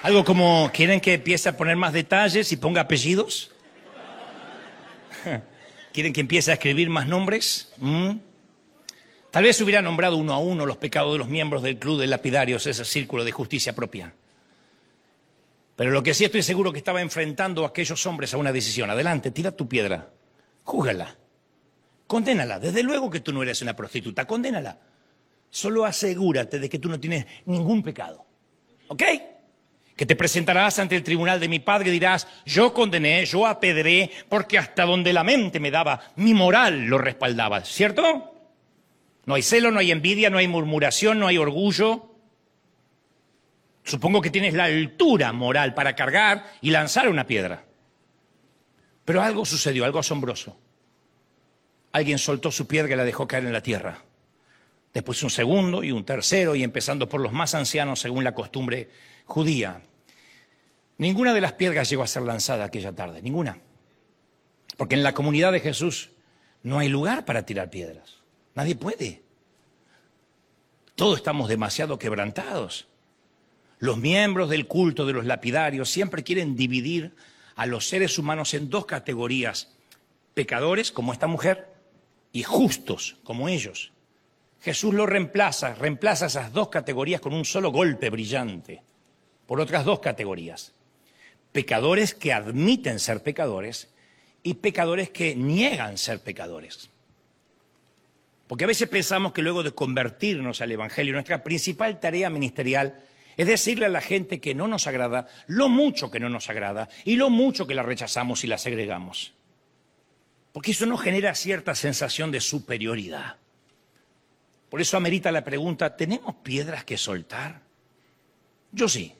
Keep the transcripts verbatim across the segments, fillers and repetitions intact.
Algo como, ¿quieren que empiece a poner más detalles y ponga apellidos? ¿Quieren que empiece a escribir más nombres? ¿Mm? Tal vez hubiera nombrado uno a uno los pecados de los miembros del club de lapidarios, ese círculo de justicia propia. Pero lo que sí estoy seguro que estaba enfrentando a aquellos hombres a una decisión. Adelante, tira tu piedra, júgala, condénala. Desde luego que tú no eres una prostituta, condénala. Solo asegúrate de que tú no tienes ningún pecado, ¿ok? Que te presentarás ante el tribunal de mi padre y dirás, yo condené, yo apedré, porque hasta donde la mente me daba, mi moral lo respaldaba, ¿cierto? No hay celo, no hay envidia, no hay murmuración, no hay orgullo. Supongo que tienes la altura moral para cargar y lanzar una piedra. Pero algo sucedió, algo asombroso. Alguien soltó su piedra y la dejó caer en la tierra. Después un segundo y un tercero, y empezando por los más ancianos según la costumbre judía. Ninguna de las piedras llegó a ser lanzada aquella tarde, ninguna. Porque en la comunidad de Jesús no hay lugar para tirar piedras. Nadie puede. Todos estamos demasiado quebrantados. Los miembros del culto de los lapidarios siempre quieren dividir a los seres humanos en dos categorías. Pecadores, como esta mujer, y justos, como ellos. Jesús lo reemplaza, reemplaza esas dos categorías con un solo golpe brillante, por otras dos categorías. Pecadores que admiten ser pecadores y pecadores que niegan ser pecadores. Porque a veces pensamos que luego de convertirnos al Evangelio, nuestra principal tarea ministerial es decirle a la gente que no nos agrada lo mucho que no nos agrada y lo mucho que la rechazamos y la segregamos. Porque eso nos genera cierta sensación de superioridad. Por eso amerita la pregunta, ¿tenemos piedras que soltar? Yo sí.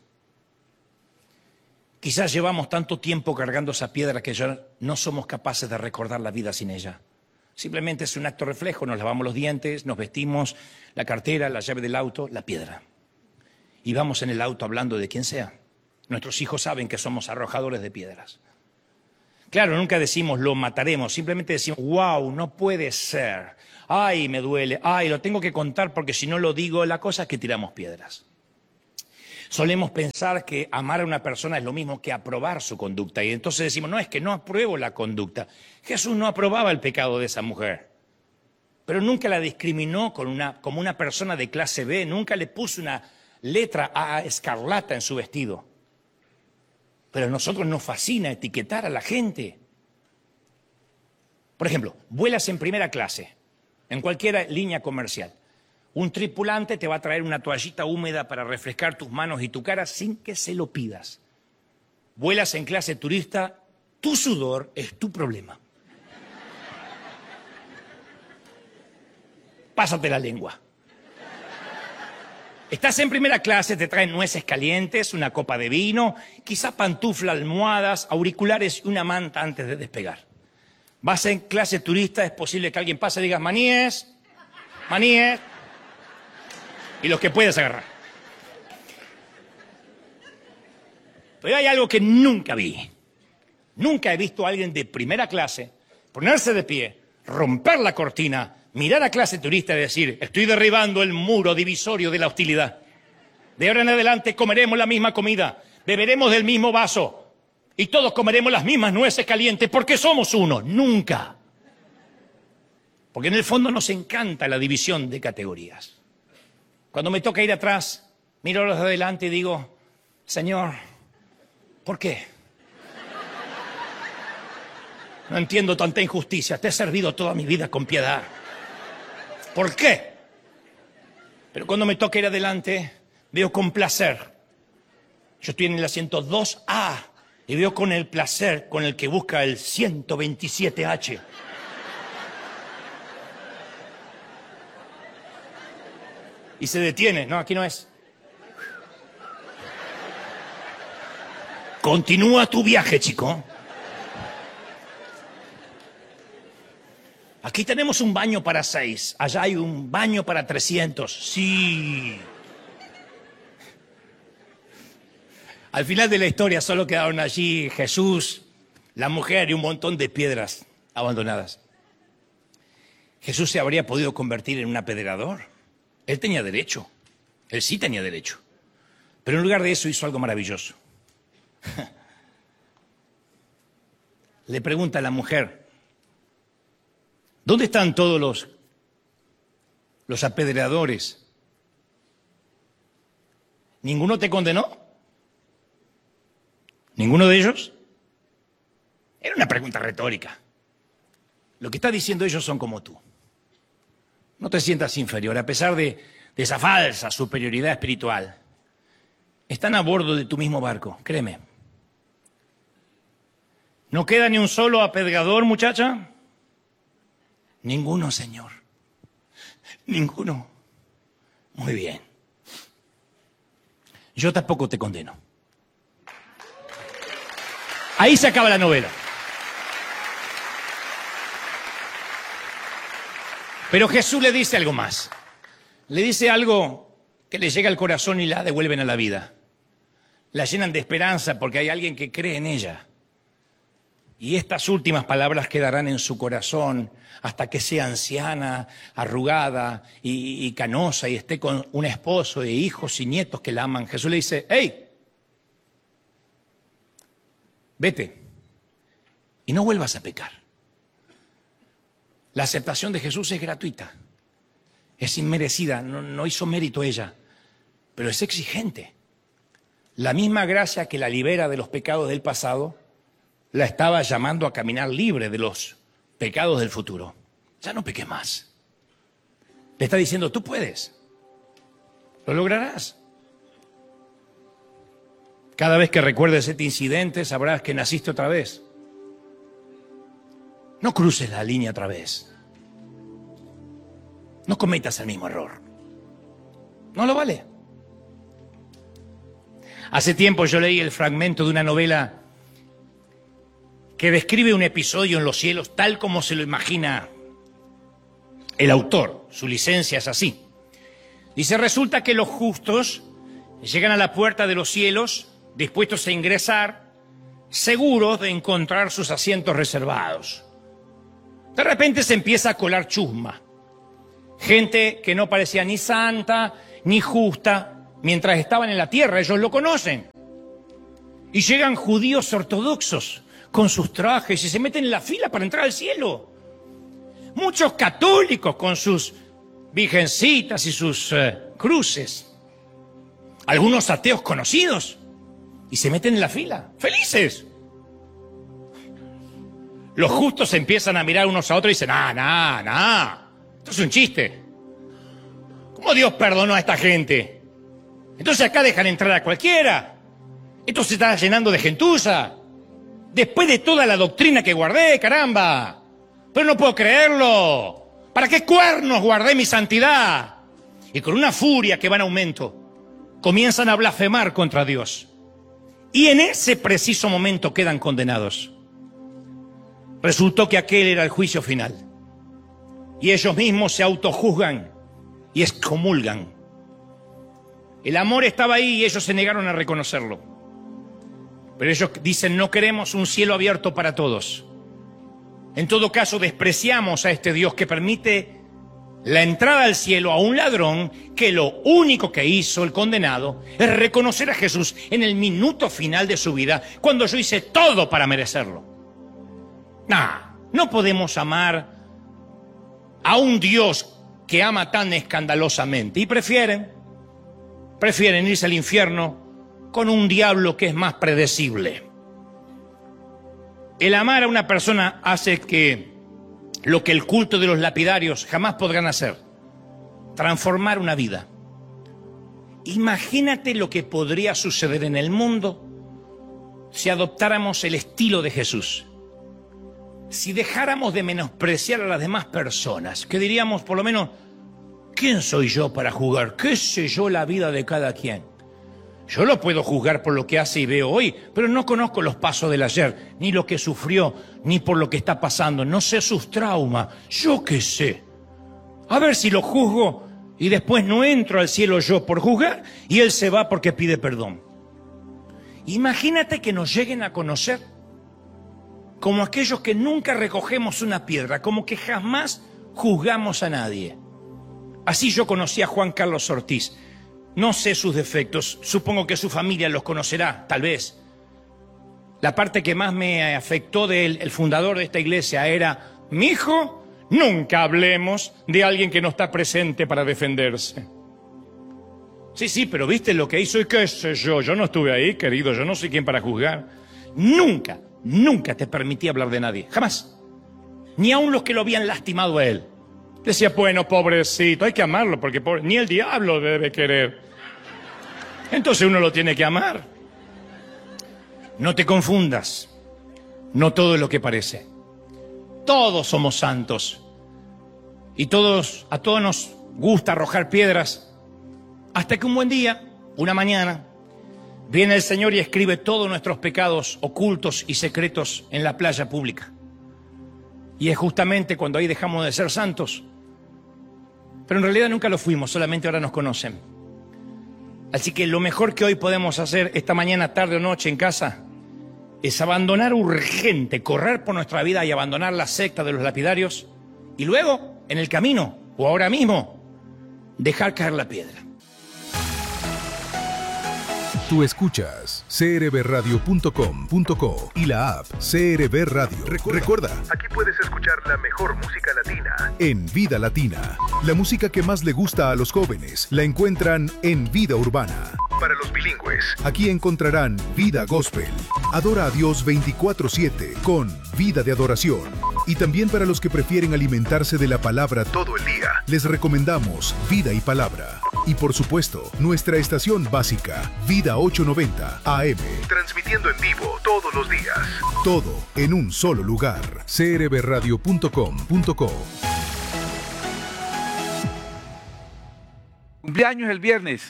Quizás llevamos tanto tiempo cargando esa piedra que ya no somos capaces de recordar la vida sin ella. Simplemente es un acto reflejo, nos lavamos los dientes, nos vestimos, la cartera, la llave del auto, la piedra. Y vamos en el auto hablando de quien sea. Nuestros hijos saben que somos arrojadores de piedras. Claro, nunca decimos lo mataremos, simplemente decimos, wow, no puede ser. Ay, me duele, ay, lo tengo que contar porque si no lo digo, la cosa es que tiramos piedras. Solemos pensar que amar a una persona es lo mismo que aprobar su conducta. Y entonces decimos, no, es que no apruebo la conducta. Jesús no aprobaba el pecado de esa mujer. Pero nunca la discriminó con una, como una persona de clase B. Nunca le puso una letra A escarlata en su vestido. Pero a nosotros nos fascina etiquetar a la gente. Por ejemplo, vuelas en primera clase, en cualquier línea comercial. Un tripulante te va a traer una toallita húmeda para refrescar tus manos y tu cara sin que se lo pidas. Vuelas en clase turista, tu sudor es tu problema. Pásate la lengua. Estás en primera clase, te traen nueces calientes, una copa de vino, quizá pantufla, almohadas, auriculares y una manta antes de despegar. Vas en clase turista, es posible que alguien pase y digas, maníes, maníes, y los que puedes agarrar. Pero hay algo que nunca vi. Nunca he visto a alguien de primera clase ponerse de pie, romper la cortina, mirar a clase turista y decir, estoy derribando el muro divisorio de la hostilidad. De ahora en adelante comeremos la misma comida, beberemos del mismo vaso y todos comeremos las mismas nueces calientes porque somos uno. Nunca. Porque en el fondo nos encanta la división de categorías. Cuando me toca ir atrás, miro a los de adelante y digo, Señor, ¿por qué? No entiendo tanta injusticia, te he servido toda mi vida con piedad. ¿Por qué? Pero cuando me toca ir adelante, veo con placer. Yo estoy en el asiento dos A y veo con el placer con el que busca el ciento veintisiete H. Y se detiene. No, aquí no es. Continúa tu viaje, chico. Aquí tenemos un baño para seis. Allá hay un baño para trescientos. Sí. Al final de la historia solo quedaron allí Jesús, la mujer y un montón de piedras abandonadas. Jesús se habría podido convertir en un apedreador. Él tenía derecho. Él sí tenía derecho. Pero en lugar de eso hizo algo maravilloso. Le pregunta a la mujer, ¿dónde están todos los, los apedreadores? ¿Ninguno te condenó? ¿Ninguno de ellos? Era una pregunta retórica. Lo que está diciendo ellos son como tú. No te sientas inferior, a pesar de, de esa falsa superioridad espiritual. Están a bordo de tu mismo barco, créeme. ¿No queda ni un solo apedreador, muchacha? Ninguno, Señor. Ninguno. Muy bien. Yo tampoco te condeno. Ahí se acaba la novela. Pero Jesús le dice algo más. Le dice algo que le llega al corazón y la devuelven a la vida. La llenan de esperanza porque hay alguien que cree en ella. Y estas últimas palabras quedarán en su corazón hasta que sea anciana, arrugada y, y canosa y esté con un esposo e hijos y nietos que la aman. Jesús le dice, ¡hey! Vete y no vuelvas a pecar. La aceptación de Jesús es gratuita, es inmerecida, no, no hizo mérito ella, pero es exigente. La misma gracia que la libera de los pecados del pasado, la estaba llamando a caminar libre de los pecados del futuro. Ya no peques más. Le está diciendo, tú puedes, lo lograrás. Cada vez que recuerdes este incidente, sabrás que naciste otra vez. No cruces la línea otra vez. No cometas el mismo error. No lo vale. Hace tiempo yo leí el fragmento de una novela que describe un episodio en los cielos tal como se lo imagina el autor. Su licencia es así. Dice, resulta que los justos llegan a la puerta de los cielos dispuestos a ingresar, seguros de encontrar sus asientos reservados. De repente se empieza a colar chusma. Gente que no parecía ni santa ni justa mientras estaban en la tierra, ellos lo conocen. Y llegan judíos ortodoxos con sus trajes y se meten en la fila para entrar al cielo. Muchos católicos con sus virgencitas y sus eh, cruces. Algunos ateos conocidos y se meten en la fila, felices. Los justos empiezan a mirar unos a otros y dicen, ah, nah, nah, esto es un chiste. ¿Cómo Dios perdonó a esta gente? Entonces acá dejan entrar a cualquiera. Esto se está llenando de gentuza. Después de toda la doctrina que guardé, caramba. Pero no puedo creerlo. ¿Para qué cuernos guardé mi santidad? Y con una furia que va en aumento, comienzan a blasfemar contra Dios. Y en ese preciso momento quedan condenados. Resultó que aquel era el juicio final. Y ellos mismos se autojuzgan y excomulgan. El amor estaba ahí y ellos se negaron a reconocerlo. Pero ellos dicen, no queremos un cielo abierto para todos. En todo caso, despreciamos a este Dios que permite la entrada al cielo a un ladrón que lo único que hizo el condenado es reconocer a Jesús en el minuto final de su vida, cuando yo hice todo para merecerlo. Nah, no podemos amar a un Dios que ama tan escandalosamente y prefieren, prefieren irse al infierno con un diablo que es más predecible. El amar a una persona hace que lo que el culto de los lapidarios jamás podrán hacer, transformar una vida. Imagínate lo que podría suceder en el mundo si adoptáramos el estilo de Jesús. Si dejáramos de menospreciar a las demás personas, que diríamos por lo menos, ¿quién soy yo para juzgar? ¿Qué sé yo la vida de cada quien? Yo lo puedo juzgar por lo que hace y veo hoy, pero no conozco los pasos del ayer, ni lo que sufrió, ni por lo que está pasando. No sé sus traumas. ¿Yo qué sé? A ver si lo juzgo y después no entro al cielo yo por juzgar y él se va porque pide perdón. Imagínate que nos lleguen a conocer como aquellos que nunca recogemos una piedra, como que jamás juzgamos a nadie. Así yo conocí a Juan Carlos Ortiz. No sé sus defectos, supongo que su familia los conocerá, tal vez. La parte que más me afectó de él, el fundador de esta iglesia, era: mi hijo, nunca hablemos de alguien que no está presente para defenderse. Sí, sí, pero ¿viste lo que hizo? Y qué sé yo, yo no estuve ahí, querido, yo no soy quien para juzgar. Nunca, nunca te permití hablar de nadie, jamás. Ni aun los que lo habían lastimado a él. Decía, bueno, pobrecito, hay que amarlo, porque pobre, ni el diablo debe querer. Entonces uno lo tiene que amar. No te confundas, no todo es lo que parece. Todos somos santos. Y todos, a todos nos gusta arrojar piedras. Hasta que un buen día, una mañana, viene el Señor y escribe todos nuestros pecados ocultos y secretos en la playa pública. Y es justamente cuando ahí dejamos de ser santos. Pero en realidad nunca lo fuimos, solamente ahora nos conocen. Así que lo mejor que hoy podemos hacer esta mañana, tarde o noche en casa es abandonar urgente, correr por nuestra vida y abandonar la secta de los lapidarios. Y luego, en el camino, o ahora mismo, dejar caer la piedra. Tú escuchas c r b radio punto com punto co y la app C R B Radio. Recuerda, Recuerda, aquí puedes escuchar la mejor música latina en Vida Latina. La música que más le gusta a los jóvenes la encuentran en Vida Urbana. Para los bilingües, aquí encontrarán Vida Gospel. Adora a Dios veinticuatro siete con Vida de Adoración. Y también para los que prefieren alimentarse de la palabra todo el día, les recomendamos Vida y Palabra. Y por supuesto, nuestra estación básica, Vida ochocientos noventa A M. Transmitiendo en vivo todos los días. Todo en un solo lugar. c r b radio punto com punto co. Cumpleaños el viernes.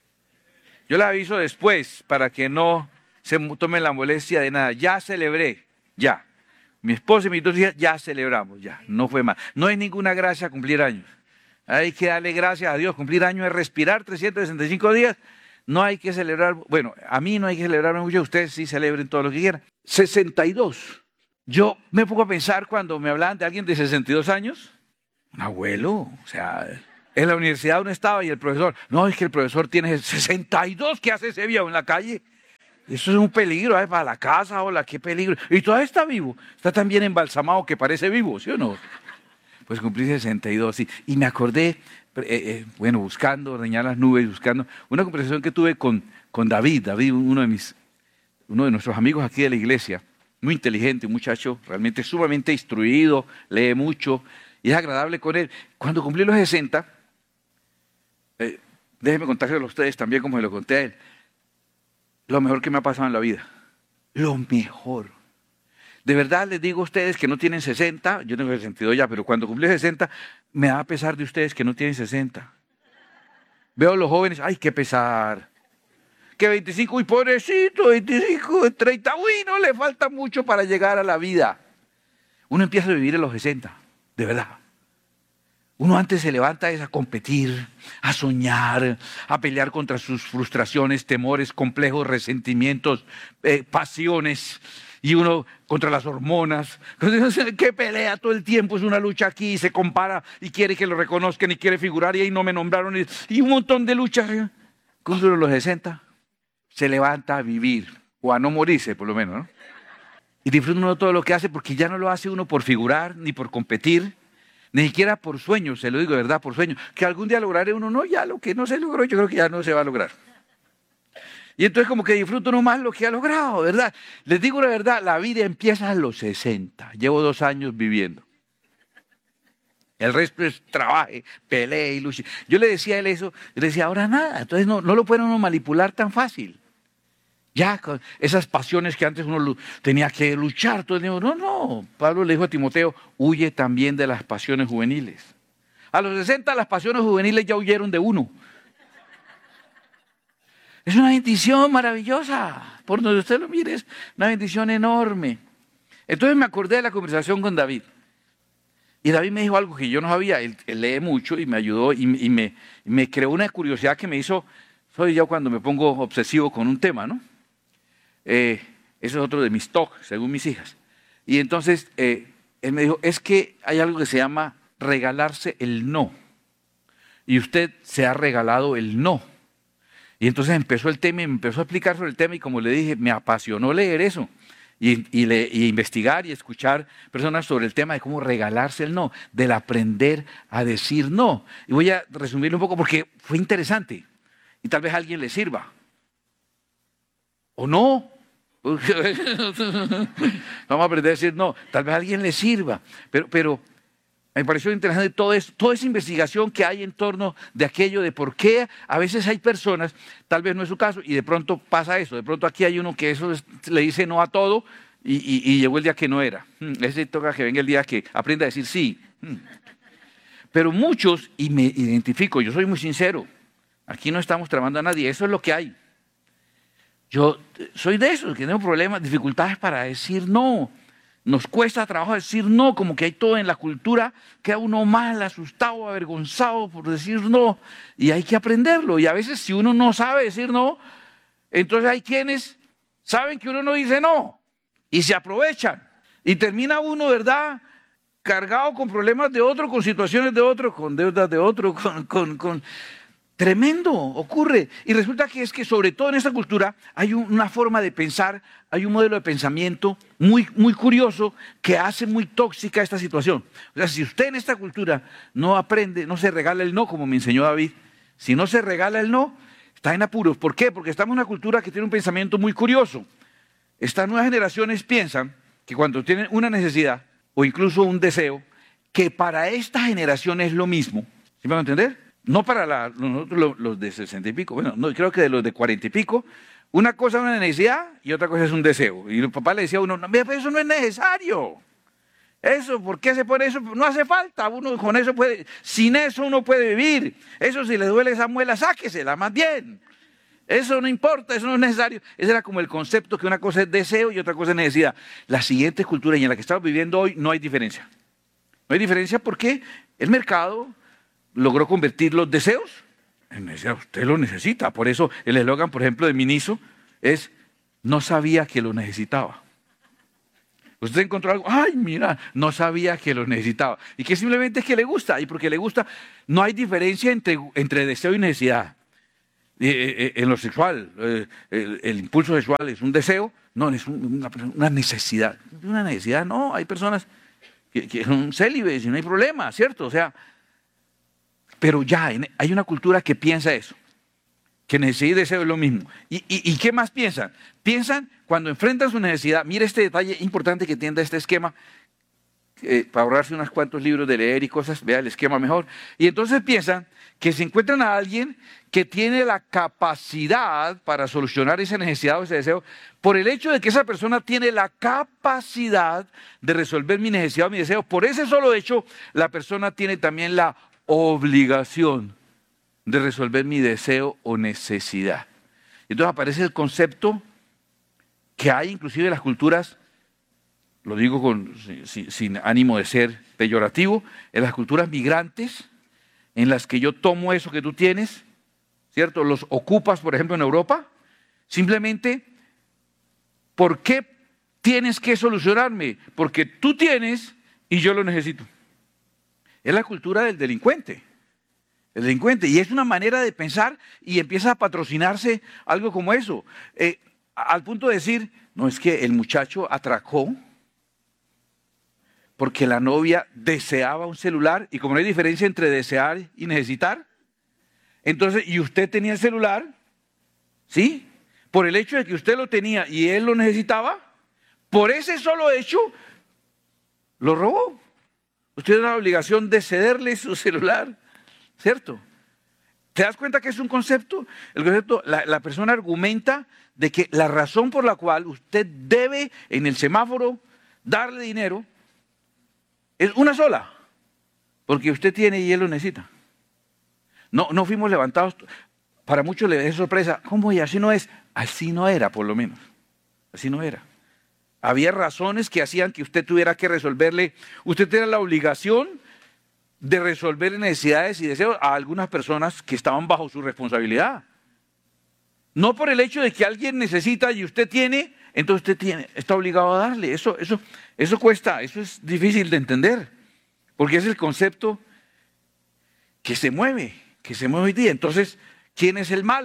Yo les aviso después para que no se tomen la molestia de nada. Ya celebré, ya. Mi esposa y mis dos hijas ya celebramos, ya. No fue más. No hay ninguna gracia cumplir años. Hay que darle gracias a Dios. Cumplir años es respirar trescientos sesenta y cinco días. No hay que celebrar, bueno, a mí no hay que celebrar mucho, ustedes sí celebren todo lo que quieran. sesenta y dos. Yo me pongo a pensar cuando me hablaban de alguien de sesenta y dos años, un abuelo, o sea, en la universidad uno estaba y el profesor, no, es que el profesor tiene sesenta y dos, ¿qué hace ese viejo en la calle? Eso es un peligro, ¿eh? Para la casa, hola, qué peligro. Y todavía está vivo, está tan bien embalsamado que parece vivo, ¿sí o no? Pues cumplí sesenta y dos, sí. Y me acordé, eh, eh, bueno, buscando, ordeñar las nubes, buscando, una conversación que tuve con, con David, David, uno de, mis, uno de nuestros amigos aquí de la iglesia, muy inteligente, un muchacho realmente sumamente instruido, lee mucho, y es agradable con él. Cuando cumplí los sesenta, eh, déjenme contárselo a ustedes también como se lo conté a él, lo mejor que me ha pasado en la vida, lo mejor. De verdad les digo a ustedes que no tienen sesenta, yo tengo sesenta y dos ya, pero cuando cumplí sesenta, me da pesar de ustedes que no tienen sesenta. Veo a los jóvenes, ay, qué pesar. Que veinticinco, uy, pobrecito, veinticinco, treinta, uy, no le falta mucho para llegar a la vida. Uno empieza a vivir en los sesenta, de verdad. Uno antes se levanta es a competir, a soñar, a pelear contra sus frustraciones, temores, complejos, resentimientos, eh, pasiones. Y uno contra las hormonas, que pelea todo el tiempo, es una lucha aquí, y se compara y quiere que lo reconozcan y quiere figurar y ahí no me nombraron y, y un montón de luchas. Cuando los sesenta se levanta a vivir, o a no morirse por lo menos, ¿no? Y disfruta uno todo lo que hace porque ya no lo hace uno por figurar ni por competir, ni siquiera por sueños, se lo digo de verdad, por sueños, que algún día lograré uno, no, ya lo que no se logró, yo creo que ya no se va a lograr. Y entonces como que disfruto uno más lo que ha logrado, ¿verdad? Les digo la verdad, la vida empieza a los sesenta. Llevo dos años viviendo. El resto es trabaje, pelee y luche. Yo le decía a él eso, le decía, ahora nada. Entonces no, no lo pueden uno manipular tan fácil. Ya, con esas pasiones que antes uno tenía que luchar todo el tiempo. No, no. Pablo le dijo a Timoteo, huye también de las pasiones juveniles. A los sesenta las pasiones juveniles ya huyeron de uno. Es una bendición maravillosa, por donde usted lo mire, es una bendición enorme. Entonces me acordé de la conversación con David. Y David me dijo algo que yo no sabía, él, él lee mucho y me ayudó y, y, me, y me creó una curiosidad que me hizo, soy yo cuando me pongo obsesivo con un tema, ¿no? Eh, eso es otro de mis toques, según mis hijas. Y entonces eh, él me dijo, es que hay algo que se llama regalarse el no. Y usted se ha regalado el no. Y entonces empezó el tema y me empezó a explicar sobre el tema y como le dije, me apasionó leer eso y, y, le, y investigar y escuchar personas sobre el tema de cómo regalarse el no, del aprender a decir no. Y voy a resumirlo un poco porque fue interesante y tal vez a alguien le sirva. ¿O no? Vamos a aprender a decir no, tal vez a alguien le sirva, pero... pero me pareció interesante todo eso, toda esa investigación que hay en torno de aquello, de por qué a veces hay personas, tal vez no es su caso, y de pronto pasa eso. De pronto aquí hay uno que eso es, le dice no a todo y, y, y llegó el día que no era. Ese toca que venga el día que aprenda a decir sí. Pero muchos, y me identifico, yo soy muy sincero, aquí no estamos tramando a nadie, eso es lo que hay. Yo soy de esos que tengo problemas, dificultades para decir no. Nos cuesta trabajo decir no, como que hay todo en la cultura, queda uno mal, asustado, avergonzado por decir no, y hay que aprenderlo. Y a veces si uno no sabe decir no, entonces hay quienes saben que uno no dice no, y se aprovechan. Y termina uno, ¿verdad?, cargado con problemas de otro, con situaciones de otro, con deudas de otro, con... con, con... Tremendo, ocurre. Y resulta que es que sobre todo en esta cultura hay una forma de pensar, hay un modelo de pensamiento muy, muy curioso que hace muy tóxica esta situación. O sea, si usted en esta cultura no aprende, no se regala el no, como me enseñó David, si no se regala el no, está en apuros. ¿Por qué? Porque estamos en una cultura que tiene un pensamiento muy curioso. Estas nuevas generaciones piensan que cuando tienen una necesidad o incluso un deseo, que para esta generación es lo mismo. ¿Sí me van a entender? No para la, nosotros los de sesenta y pico, bueno, no, creo que de los de cuarenta y pico, una cosa es una necesidad y otra cosa es un deseo. Y el papá le decía a uno, no, mira, pero eso no es necesario. Eso, ¿por qué se pone eso? No hace falta, uno con eso puede, sin eso uno puede vivir. Eso si le duele esa muela, sáquesela más bien. Eso no importa, eso no es necesario. Ese era como el concepto que una cosa es deseo y otra cosa es necesidad. La siguiente cultura y en la que estamos viviendo hoy no hay diferencia. No hay diferencia porque el mercado logró convertir los deseos en necesidad. Usted lo necesita. Por eso el eslogan, por ejemplo, de Miniso es, no sabía que lo necesitaba. Usted encontró algo, ay, mira, no sabía que lo necesitaba. Y que simplemente es que le gusta. Y porque le gusta, no hay diferencia entre, entre deseo y necesidad. Eh, eh, en lo sexual, eh, el, el impulso sexual es un deseo, no, es una, una necesidad. Una necesidad, no, hay personas que, que son célibes y no hay problema, ¿cierto? O sea, pero ya hay una cultura que piensa eso, que necesidad y deseo es lo mismo. ¿Y, y, y qué más piensan? Piensan cuando enfrentan su necesidad, mire este detalle importante que tiene este esquema, eh, para ahorrarse unos cuantos libros de leer y cosas, vea el esquema mejor. Y entonces piensan que se encuentran a alguien que tiene la capacidad para solucionar esa necesidad o ese deseo, por el hecho de que esa persona tiene la capacidad de resolver mi necesidad o mi deseo. Por ese solo hecho, la persona tiene también la obligación de resolver mi deseo o necesidad. Entonces aparece el concepto que hay inclusive en las culturas, lo digo con, sin, sin ánimo de ser peyorativo, en las culturas migrantes, en las que yo tomo eso que tú tienes, ¿cierto? Los ocupas, por ejemplo, en Europa, simplemente, ¿por qué tienes que solucionarme? Porque tú tienes y yo lo necesito. Es la cultura del delincuente, el delincuente, y es una manera de pensar y empieza a patrocinarse algo como eso, eh, al punto de decir, no, es que el muchacho atracó porque la novia deseaba un celular, y como no hay diferencia entre desear y necesitar, entonces, y usted tenía el celular, ¿sí? Por el hecho de que usted lo tenía y él lo necesitaba, por ese solo hecho, lo robó. Usted tiene la obligación de cederle su celular, ¿cierto? ¿Te das cuenta que es un concepto? El concepto, la, la persona argumenta de que la razón por la cual usted debe en el semáforo darle dinero es una sola, porque usted tiene y él lo necesita. No, no fuimos levantados, para muchos les es sorpresa, ¿cómo y así no es? Así no era, por lo menos, así no era. Había razones que hacían que usted tuviera que resolverle, usted tenía la obligación de resolver necesidades y deseos a algunas personas que estaban bajo su responsabilidad. No por el hecho de que alguien necesita y usted tiene, entonces usted tiene, está obligado a darle. Eso, eso, eso cuesta, eso es difícil de entender, porque es el concepto que se mueve, que se mueve hoy día. Entonces, ¿quién es el malo?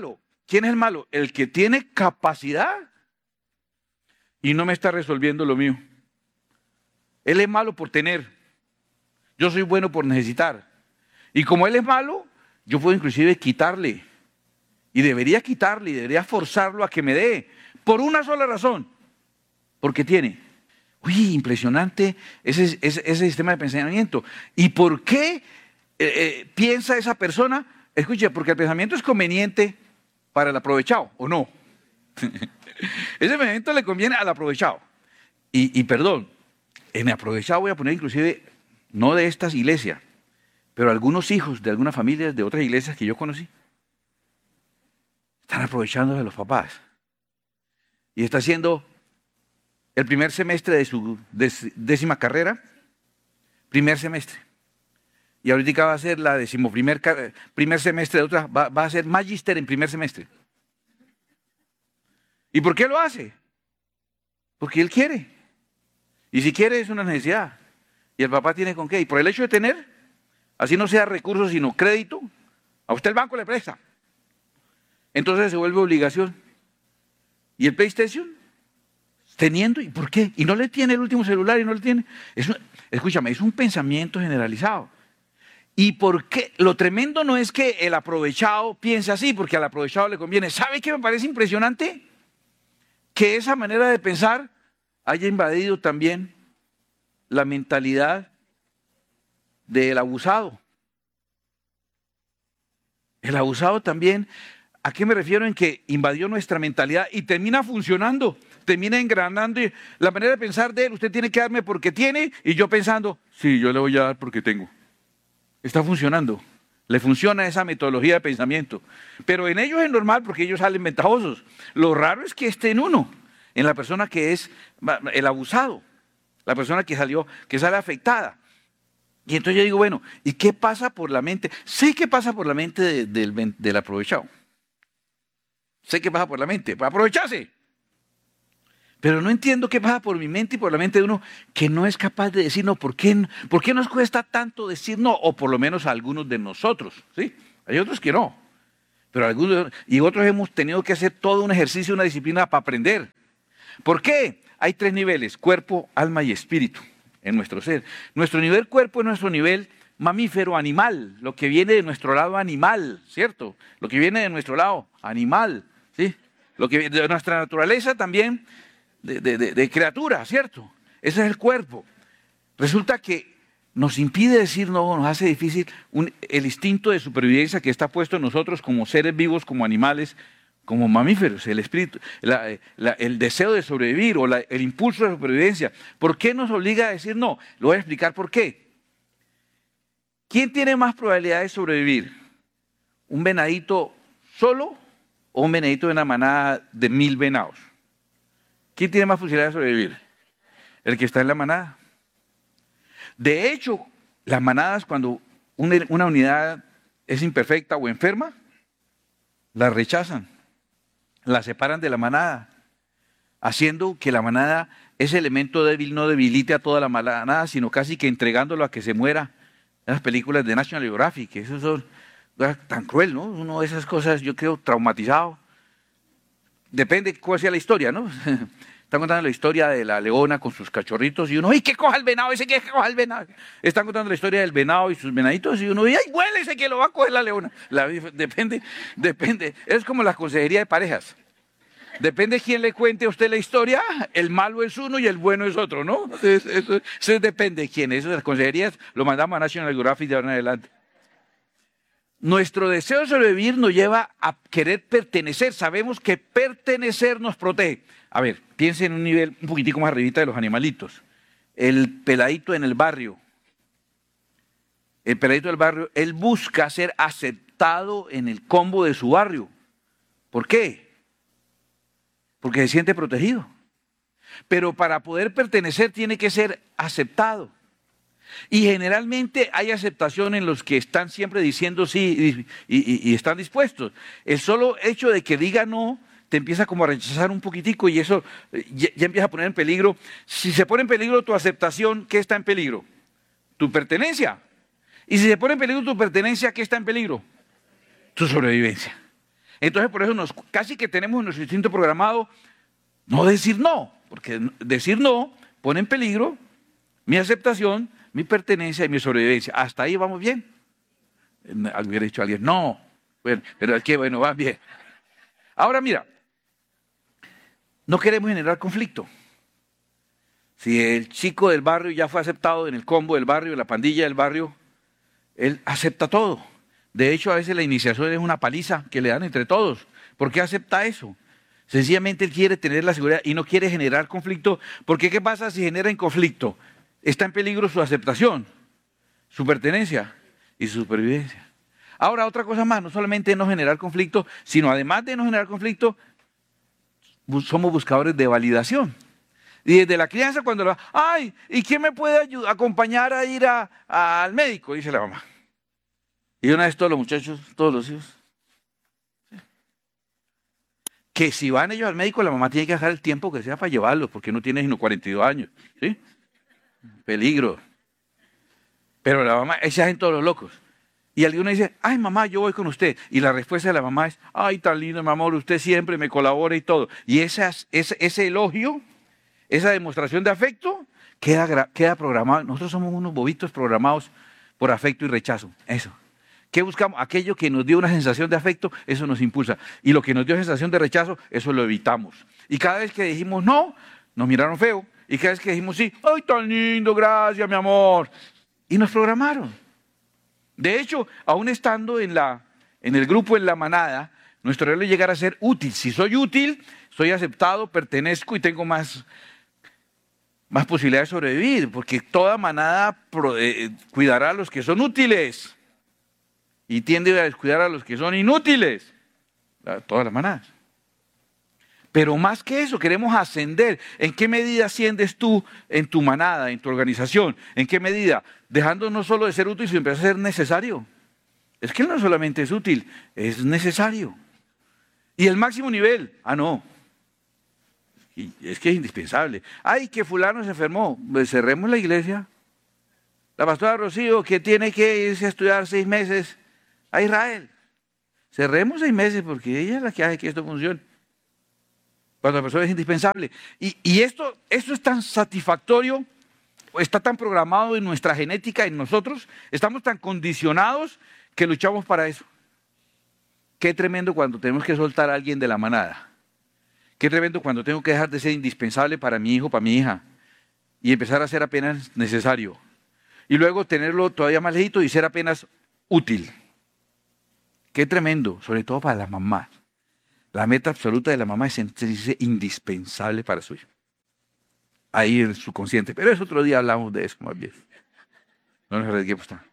¿Quién es el malo? El que tiene capacidad y no me está resolviendo lo mío. Él es malo por tener. Yo soy bueno por necesitar. Y como él es malo, yo puedo inclusive quitarle. Y debería quitarle y debería forzarlo a que me dé. Por una sola razón. Porque tiene. Uy, impresionante ese, ese, ese sistema de pensamiento. ¿Y por qué eh, eh, piensa esa persona? Escuche, porque el pensamiento es conveniente para el aprovechado, ¿o no? Ese pensamiento le conviene al aprovechado. Y, y perdón, en aprovechado voy a poner inclusive, no de estas iglesias, pero algunos hijos de algunas familias de otras iglesias que yo conocí, están aprovechando de los papás. Y está haciendo el primer semestre de su décima carrera, primer semestre. Y ahorita va a ser la decimoprimer primer semestre de otra, va, va a ser magíster en primer semestre. ¿Y por qué lo hace? Porque él quiere. Y si quiere es una necesidad. Y el papá tiene con qué. Y por el hecho de tener, así no sea recursos sino crédito, a usted el banco le presta. Entonces se vuelve obligación. ¿Y el PlayStation? Teniendo, ¿y por qué? Y no le tiene el último celular y no le tiene. Es un, escúchame, es un pensamiento generalizado. ¿Y por qué? Lo tremendo no es que el aprovechado piense así, porque al aprovechado le conviene. ¿Sabe qué me parece impresionante? Que esa manera de pensar haya invadido también la mentalidad del abusado. El abusado también, ¿a qué me refiero? En que invadió nuestra mentalidad y termina funcionando, termina engranando. Y la manera de pensar de él, usted tiene que darme porque tiene, y yo pensando, sí, yo le voy a dar porque tengo. Está funcionando, le funciona esa metodología de pensamiento. Pero en ellos es normal porque ellos salen ventajosos. Lo raro es que esté en uno, en la persona que es el abusado, la persona que salió, que sale afectada. Y entonces yo digo, bueno, ¿y qué pasa por la mente? Sé qué pasa por la mente de, del, del aprovechado. Sé qué pasa por la mente, para aprovecharse. Pero no entiendo qué pasa por mi mente y por la mente de uno que no es capaz de decir no. ¿Por qué, por qué nos cuesta tanto decir no? O por lo menos a algunos de nosotros, ¿sí? Hay otros que no. Pero algunos, y otros hemos tenido que hacer todo un ejercicio, una disciplina para aprender. ¿Por qué? Hay tres niveles, cuerpo, alma y espíritu en nuestro ser. Nuestro nivel cuerpo es nuestro nivel mamífero, animal, lo que viene de nuestro lado animal, ¿cierto? Lo que viene de nuestro lado animal, ¿sí? Lo que viene de nuestra naturaleza también. De, de, de, de criatura, ¿cierto? Ese es el cuerpo. Resulta que nos impide decir no, nos hace difícil un, el instinto de supervivencia que está puesto en nosotros como seres vivos, como animales, como mamíferos, el espíritu, la, la, el deseo de sobrevivir o la, el impulso de supervivencia. ¿Por qué nos obliga a decir no? Lo voy a explicar por qué. ¿Quién tiene más probabilidad de sobrevivir? ¿Un venadito solo o un venadito de una manada de mil venados? ¿Quién tiene más posibilidad de sobrevivir? El que está en la manada. De hecho, las manadas, cuando una, una unidad es imperfecta o enferma, la rechazan, la separan de la manada, haciendo que la manada, ese elemento débil, no debilite a toda la manada, sino casi que entregándolo a que se muera. En las películas de National Geographic, eso son tan cruel, ¿no? Uno de esas cosas, yo creo, traumatizado. Depende cuál sea la historia, ¿no? Están contando la historia de la leona con sus cachorritos y uno, ¡ay, que coja el venado! Ese que coja el venado. Están contando la historia del venado y sus venaditos y uno, ¡ay, huele ese que lo va a coger la leona! La, depende, depende. Es como la consejería de parejas. Depende quién le cuente a usted la historia, el malo es uno y el bueno es otro, ¿no? Eso, eso, eso depende de quién. Eso de las consejerías lo mandamos a National Geographic de ahora en adelante. Nuestro deseo de sobrevivir nos lleva a querer pertenecer. Sabemos que pertenecer nos protege. A ver, piensen en un nivel un poquitico más arribita de los animalitos. El peladito en el barrio. El peladito del barrio, él busca ser aceptado en el combo de su barrio. ¿Por qué? Porque se siente protegido. Pero para poder pertenecer tiene que ser aceptado. Y generalmente hay aceptación en los que están siempre diciendo sí y, y, y están dispuestos. El solo hecho de que diga no te empieza como a rechazar un poquitico y eso ya, ya empieza a poner en peligro. Si se pone en peligro tu aceptación, ¿qué está en peligro? Tu pertenencia. Y si se pone en peligro tu pertenencia, ¿qué está en peligro? Tu sobrevivencia. Entonces por eso nos, casi que tenemos nuestro instinto programado no decir no, porque decir no pone en peligro mi aceptación, mi pertenencia y mi sobrevivencia. Hasta ahí vamos bien. Hubiera dicho alguien, no, bueno, pero aquí, bueno, va bien. Ahora mira, no queremos generar conflicto. Si el chico del barrio ya fue aceptado en el combo del barrio, en la pandilla del barrio, él acepta todo. De hecho, a veces la iniciación es una paliza que le dan entre todos. ¿Por qué acepta eso? Sencillamente él quiere tener la seguridad y no quiere generar conflicto, porque ¿qué pasa si genera en conflicto? Está en peligro su aceptación, su pertenencia y su supervivencia. Ahora, otra cosa más, no solamente no generar conflicto, sino además de no generar conflicto, somos buscadores de validación. Y desde la crianza cuando la, ay, ¿y quién me puede ayudar, acompañar a ir a, a, al médico? Dice la mamá. Y una vez todos los muchachos, todos los hijos, que si van ellos al médico, la mamá tiene que dejar el tiempo que sea para llevarlos, porque no tiene sino cuarenta y dos años, ¿sí? Peligro. Pero la mamá, esa hacen todos los locos. Y alguno dice, ay mamá, yo voy con usted. Y la respuesta de la mamá es, ay, tan lindo mi amor, usted siempre me colabora y todo. Y esas, ese, ese elogio, esa demostración de afecto, queda, queda programado. Nosotros somos unos bobitos programados por afecto y rechazo. Eso. ¿Qué buscamos? Aquello que nos dio una sensación de afecto, eso nos impulsa. Y lo que nos dio sensación de rechazo, eso lo evitamos. Y cada vez que dijimos no, nos miraron feo. Y cada vez que dijimos sí, ay, tan lindo, gracias, mi amor. Y nos programaron. De hecho, aún estando en, la, en el grupo, en la manada, nuestro rol es llegar a ser útil. Si soy útil, soy aceptado, pertenezco y tengo más, más posibilidades de sobrevivir, porque toda manada pro, eh, cuidará a los que son útiles y tiende a descuidar a los que son inútiles. Todas las manadas. Pero más que eso, queremos ascender. ¿En qué medida asciendes tú en tu manada, en tu organización? ¿En qué medida? Dejando no solo de ser útil, sino empezar a ser necesario. Es que él no solamente es útil, es necesario. Y el máximo nivel, ah, no. Y es que es indispensable. Ay, que fulano se enfermó, pues cerremos la iglesia. La pastora Rocío, que tiene que irse a estudiar seis meses a Israel. Cerremos seis meses porque ella es la que hace que esto funcione. Cuando la persona es indispensable. Y, y esto, esto es tan satisfactorio, está tan programado en nuestra genética, en nosotros, estamos tan condicionados que luchamos para eso. Qué tremendo cuando tenemos que soltar a alguien de la manada. Qué tremendo cuando tengo que dejar de ser indispensable para mi hijo, para mi hija, y empezar a ser apenas necesario. Y luego tenerlo todavía más lejito y ser apenas útil. Qué tremendo, sobre todo para las mamás. La meta absoluta de la mamá es sentirse indispensable para su hijo. Ahí en su consciente. Pero es otro día hablamos de eso más bien. No nos arriesguemos tanto.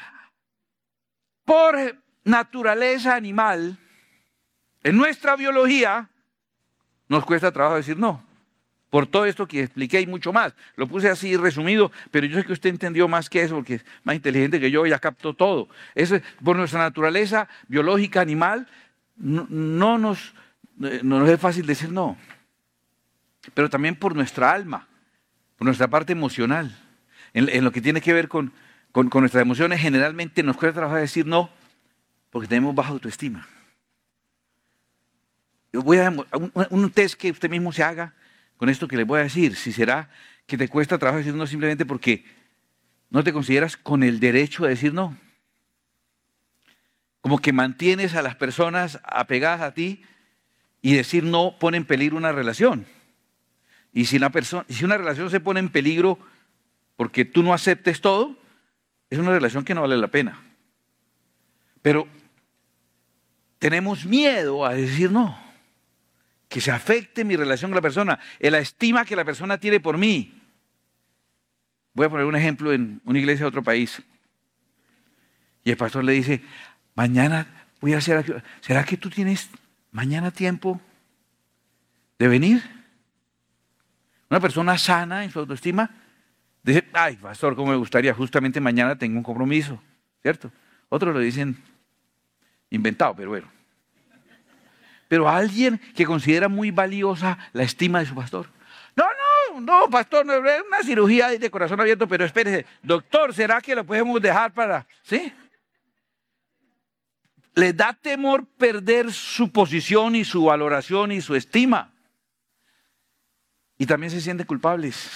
Por naturaleza animal, en nuestra biología, nos cuesta trabajo decir no. Por todo esto que expliqué y mucho más. Lo puse así resumido, pero yo sé que usted entendió más que eso, porque es más inteligente que yo, ya captó todo. Eso es, por nuestra naturaleza biológica animal, No, no, nos, no nos es fácil decir no, pero también por nuestra alma, por nuestra parte emocional, en, en lo que tiene que ver con, con, con nuestras emociones, generalmente nos cuesta trabajar decir no, porque tenemos baja autoestima. Yo voy a un, un test que usted mismo se haga con esto que le voy a decir, si será que te cuesta trabajar decir no simplemente porque no te consideras con el derecho a decir no. Como que mantienes a las personas apegadas a ti y decir no pone en peligro una relación. Y si una, persona, si una relación se pone en peligro porque tú no aceptes todo, es una relación que no vale la pena. Pero tenemos miedo a decir no, que se afecte mi relación con la persona, en la estima que la persona tiene por mí. Voy a poner un ejemplo en una iglesia de otro país. Y el pastor le dice, mañana voy a hacer, ¿será que tú tienes mañana tiempo de venir? Una persona sana en su autoestima dice, ay, pastor, cómo me gustaría, justamente mañana tengo un compromiso, ¿cierto? Otros lo dicen inventado, pero bueno. Pero alguien que considera muy valiosa la estima de su pastor. No, no, no, pastor, no es una cirugía de corazón abierto, pero espérese, doctor, ¿será que lo podemos dejar para, sí? les da temor perder su posición y su valoración y su estima. Y también se sienten culpables.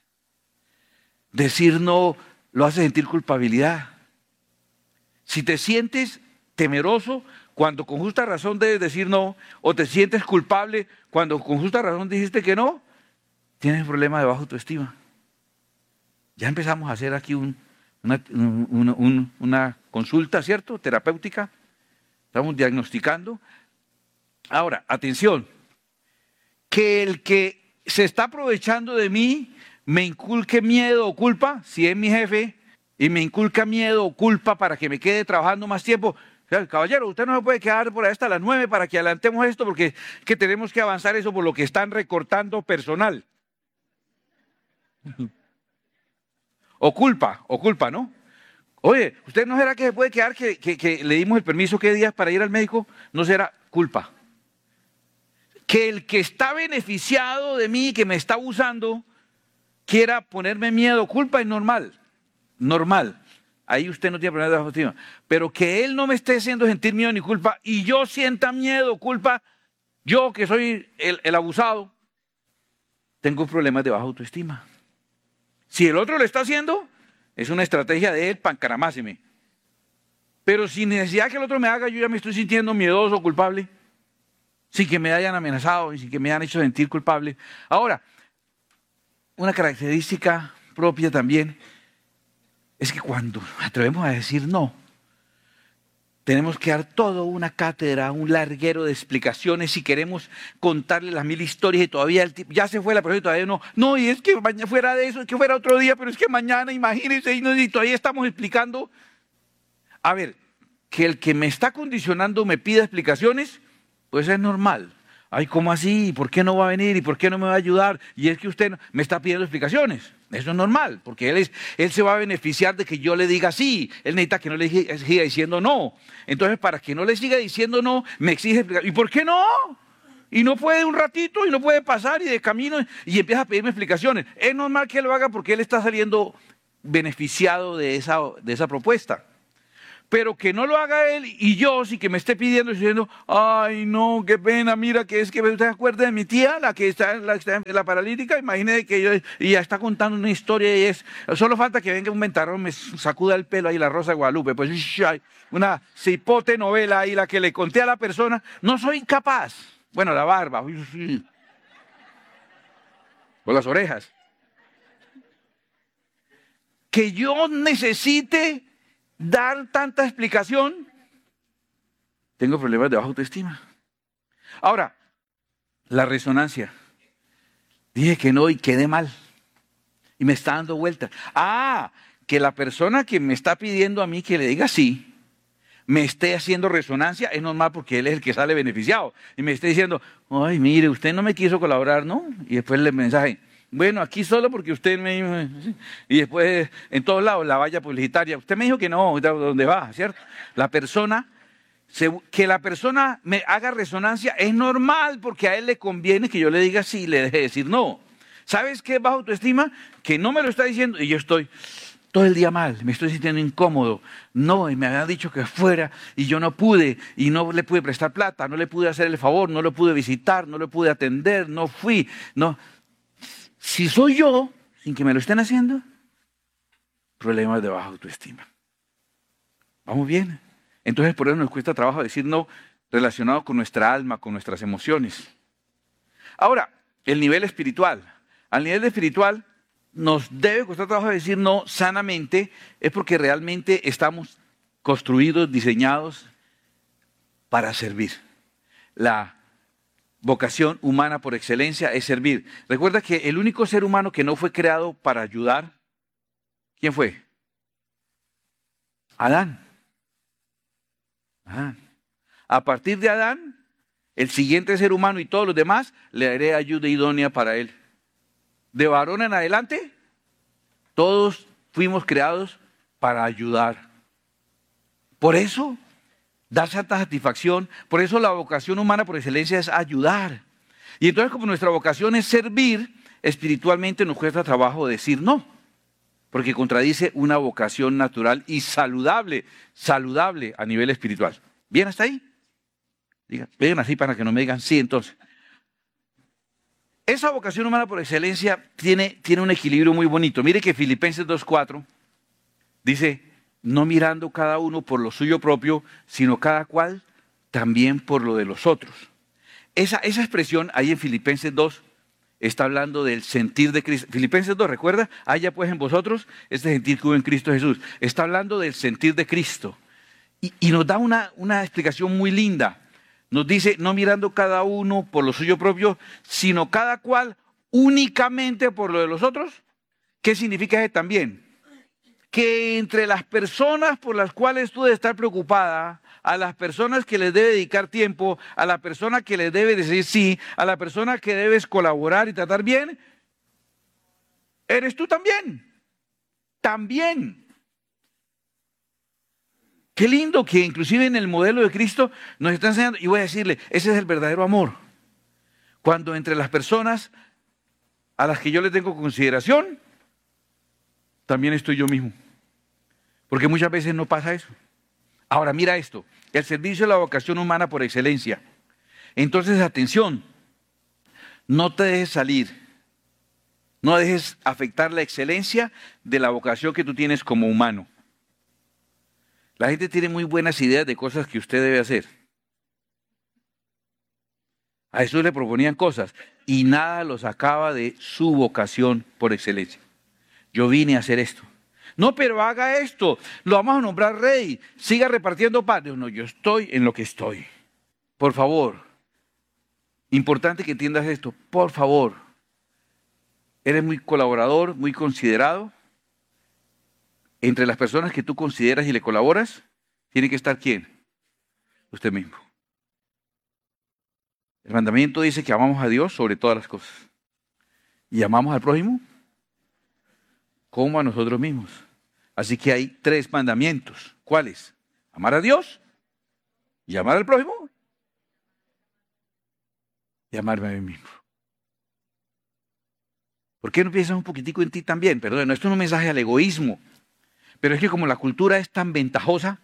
Decir no lo hace sentir culpabilidad. Si te sientes temeroso cuando con justa razón debes decir no, o te sientes culpable cuando con justa razón dijiste que no, tienes un problema de baja autoestima. Ya empezamos a hacer aquí un, una, un, un, una consulta, ¿cierto? Terapéutica. Estamos diagnosticando. Ahora, atención, que el que se está aprovechando de mí me inculque miedo o culpa, si es mi jefe, y me inculca miedo o culpa para que me quede trabajando más tiempo. Caballero, usted no se puede quedar por ahí hasta las nueve para que adelantemos esto, porque que tenemos que avanzar eso por lo que están recortando personal. O culpa, o culpa, ¿no? Oye, ¿usted no será que se puede quedar que, que, que le dimos el permiso qué días para ir al médico? No será culpa. Que el que está beneficiado de mí, que me está abusando, quiera ponerme miedo o culpa es normal. Normal. Ahí usted no tiene problema de baja autoestima. Pero que él no me esté haciendo sentir miedo ni culpa y yo sienta miedo o culpa, yo que soy el, el abusado, tengo problemas de baja autoestima. Si el otro lo está haciendo, es una estrategia de él, pancaramáseme. Pero sin necesidad que el otro me haga, yo ya me estoy sintiendo miedoso o culpable, sin que me hayan amenazado y sin que me hayan hecho sentir culpable. Ahora, una característica propia también es que cuando atrevemos a decir no, tenemos que dar toda una cátedra, un larguero de explicaciones si queremos contarle las mil historias y todavía el tipo, ya se fue la persona y todavía no. No, y es que mañana fuera de eso, es que fuera otro día, pero es que mañana, imagínense, y, no, y todavía estamos explicando. A ver, que el que me está condicionando me pida explicaciones, pues es normal. Ay, ¿cómo así? ¿Por qué no va a venir? ¿Y por qué no me va a ayudar? Y es que usted me está pidiendo explicaciones. Eso es normal, porque él, es, él se va a beneficiar de que yo le diga sí. Él necesita que no le siga diciendo no. Entonces, para que no le siga diciendo no, me exige explicaciones. ¿Y por qué no? Y no puede un ratito, y no puede pasar, y de camino, y empieza a pedirme explicaciones. Es normal que él lo haga porque él está saliendo beneficiado de esa, de esa propuesta. Pero que no lo haga él y yo sí que me esté pidiendo y diciendo, ay no, qué pena, mira que es que usted se acuerda de mi tía, la que está, la, está la paralítica, imagínese que yo, y ya está contando una historia y es, solo falta que venga un ventarrón, me sacuda el pelo ahí la Rosa de Guadalupe, pues una cipote novela ahí la que le conté a la persona, no soy capaz, bueno la barba, o las orejas, que yo necesite dar tanta explicación, tengo problemas de baja autoestima. Ahora, la resonancia. Dije que no y quedé mal. Y me está dando vueltas. Ah, que la persona que me está pidiendo a mí que le diga sí, me esté haciendo resonancia, es normal porque él es el que sale beneficiado. Y me esté diciendo, ay, mire, usted no me quiso colaborar, ¿no? Y después el mensaje, bueno, aquí solo porque usted me dijo, y después en todos lados la valla publicitaria, usted me dijo que no, ¿dónde va? ¿Cierto? La persona, que la persona me haga resonancia es normal porque a él le conviene que yo le diga sí y le deje decir no. ¿Sabes qué es baja autoestima? Que no me lo está diciendo y yo estoy todo el día mal, me estoy sintiendo incómodo. No, y me habían dicho que fuera y yo no pude y no le pude prestar plata, no le pude hacer el favor, no lo pude visitar, no lo pude atender, no fui, no. Si soy yo, sin que me lo estén haciendo, problemas de baja autoestima. ¿Vamos bien? Entonces por eso nos cuesta trabajo decir no relacionado con nuestra alma, con nuestras emociones. Ahora, el nivel espiritual. Al nivel espiritual nos debe costar trabajo decir no sanamente, es porque realmente estamos construidos, diseñados para servir. La vocación humana por excelencia es servir. Recuerda que el único ser humano que no fue creado para ayudar, ¿quién fue? Adán. Adán. A partir de Adán, el siguiente ser humano y todos los demás le daré ayuda idónea para él. De varón en adelante, todos fuimos creados para ayudar. Por eso da tanta satisfacción, por eso la vocación humana por excelencia es ayudar. Y entonces como nuestra vocación es servir, espiritualmente nos cuesta trabajo decir no, porque contradice una vocación natural y saludable, saludable a nivel espiritual. ¿Bien hasta ahí? Digan, vengan así para que no me digan sí entonces. Esa vocación humana por excelencia tiene, tiene un equilibrio muy bonito. Mire que Filipenses dos cuatro dice, no mirando cada uno por lo suyo propio, sino cada cual también por lo de los otros. Esa, esa expresión ahí en Filipenses dos está hablando del sentir de Cristo. Filipenses dos, ¿recuerda? Haya pues en vosotros este sentir que hubo en Cristo Jesús. Está hablando del sentir de Cristo. Y, y nos da una, una explicación muy linda. Nos dice, no mirando cada uno por lo suyo propio, sino cada cual únicamente por lo de los otros. ¿Qué significa eso también? Que entre las personas por las cuales tú debes estar preocupada, a las personas que les debe dedicar tiempo, a la persona que les debe decir sí, a la persona que debes colaborar y tratar bien, eres tú también. También. Qué lindo que inclusive en el modelo de Cristo nos está enseñando, y voy a decirle, ese es el verdadero amor. Cuando entre las personas a las que yo les tengo consideración, también estoy yo mismo. Porque muchas veces no pasa eso. Ahora mira esto, el servicio es la vocación humana por excelencia. Entonces atención, no te dejes salir, no dejes afectar la excelencia de la vocación que tú tienes como humano. La gente tiene muy buenas ideas de cosas que usted debe hacer. A Jesús le proponían cosas y nada lo sacaba de su vocación por excelencia. Yo vine a hacer esto. No, pero haga esto, lo vamos a nombrar rey, siga repartiendo pan. No, yo estoy en lo que estoy. Por favor, importante que entiendas esto, por favor. Eres muy colaborador, muy considerado. Entre las personas que tú consideras y le colaboras, tiene que estar ¿quién? Usted mismo. El mandamiento dice que amamos a Dios sobre todas las cosas. ¿Y amamos al prójimo? Como a nosotros mismos. Así que hay tres mandamientos. ¿Cuáles? Amar a Dios, y amar al prójimo, y amarme a mí mismo. ¿Por qué no piensas un poquitico en ti también? Perdón, no, esto no es un mensaje al egoísmo. Pero es que como la cultura es tan ventajosa,